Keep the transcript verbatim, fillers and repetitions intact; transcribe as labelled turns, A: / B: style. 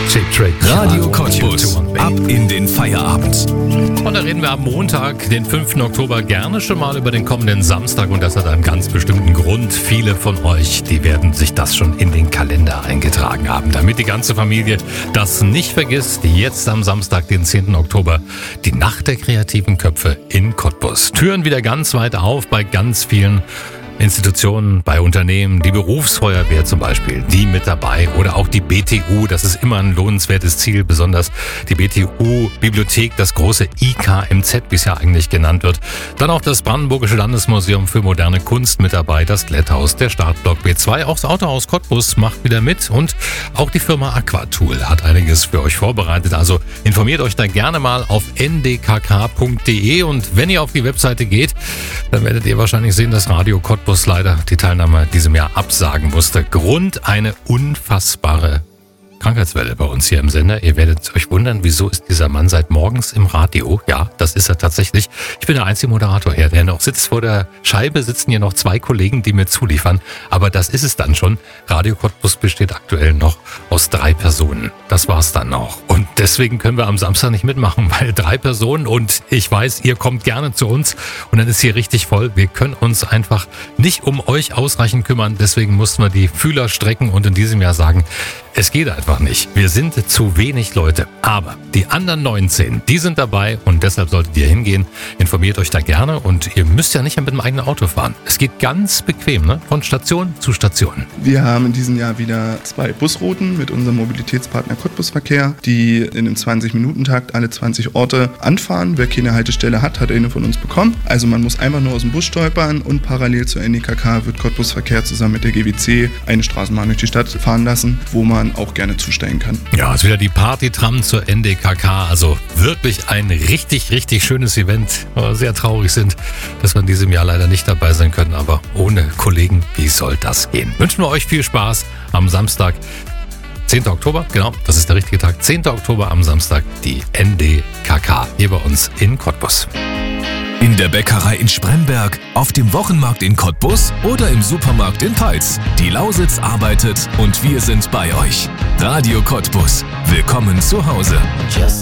A: Cheap Trick.
B: Radio Cottbus. Ab in den Feierabend.
A: Und da reden wir am Montag, den fünften Oktober, gerne schon mal über den kommenden Samstag. Und das hat einen ganz bestimmten Grund. Viele von euch, die werden sich das schon in den Kalender eingetragen haben, damit die ganze Familie das nicht vergisst. Jetzt am Samstag, den zehnten Oktober, die Nacht der kreativen Köpfe in Cottbus. Türen wieder ganz weit auf bei ganz vielen Institutionen, bei Unternehmen, die Berufsfeuerwehr zum Beispiel, die mit dabei oder auch die B T U, das ist immer ein lohnenswertes Ziel, besonders die B T U-Bibliothek, das große I K M Z, wie es ja eigentlich genannt wird. Dann auch das Brandenburgische Landesmuseum für moderne Kunst mit dabei, das Glätthaus, der Startblock B zwei, auch das Autohaus Cottbus macht wieder mit und auch die Firma Aquatool hat einiges für euch vorbereitet. Also informiert euch da gerne mal auf n d k k punkt d e und wenn ihr auf die Webseite geht, dann werdet ihr wahrscheinlich sehen, dass Radio Cottbus leider die Teilnahme diesem Jahr absagen musste. Grund eine unfassbare Krankheitswelle bei uns hier im Sender. Ihr werdet euch wundern, wieso ist dieser Mann seit morgens im Radio? Ja, das ist er tatsächlich. Ich bin der einzige Moderator hier, der noch sitzt. Vor der Scheibe sitzen hier noch zwei Kollegen, die mir zuliefern. Aber das ist es dann schon. Radio Cottbus besteht aktuell noch aus drei Personen. Das war's dann auch. Und deswegen können wir am Samstag nicht mitmachen, weil drei Personen und ich weiß, ihr kommt gerne zu uns und dann ist hier richtig voll. Wir können uns einfach nicht um euch ausreichend kümmern. Deswegen mussten wir die Fühler strecken und in diesem Jahr sagen, es geht einfach nicht. Wir sind zu wenig Leute. Aber die anderen neunzehn, die sind dabei und deshalb solltet ihr hingehen. Informiert euch da gerne und ihr müsst ja nicht mit dem eigenen Auto fahren. Es geht ganz bequem, ne? Von Station zu Station.
C: Wir haben in diesem Jahr wieder zwei Busrouten mit unserem Mobilitätspartner Cottbus-Verkehr, die in einem zwanzig-Minuten-Takt alle zwanzig Orte anfahren. Wer keine Haltestelle hat, hat eine von uns bekommen. Also man muss einfach nur aus dem Bus stolpern und parallel zur N D K K wird Cottbus-Verkehr zusammen mit der G W C eine Straßenbahn durch die Stadt fahren lassen, wo man auch gerne zusteigen kann.
A: Ja, ist wieder die Party-Tram zur N D K K. Also wirklich ein richtig, richtig schönes Event. Aber sehr traurig sind, dass wir in diesem Jahr leider nicht dabei sein können. Aber ohne Kollegen, wie soll das gehen? Wünschen wir euch viel Spaß am Samstag, zehnten Oktober. Genau, das ist der richtige Tag. zehnten Oktober am Samstag, die N D K K hier bei uns in Cottbus.
B: In der Bäckerei in Spremberg, auf dem Wochenmarkt in Cottbus oder im Supermarkt in Peitz. Die Lausitz arbeitet und wir sind bei euch. Radio Cottbus. Willkommen zu Hause.